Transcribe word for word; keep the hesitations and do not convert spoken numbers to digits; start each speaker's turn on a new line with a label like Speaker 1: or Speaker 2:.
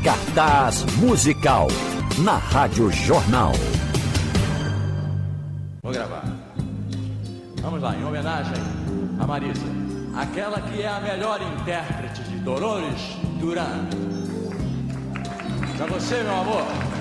Speaker 1: Cartaz musical na Rádio Jornal.
Speaker 2: Vou gravar. Vamos lá, em homenagem a Marisa, aquela que é a melhor intérprete de Dolores Duran. Pra você, meu amor.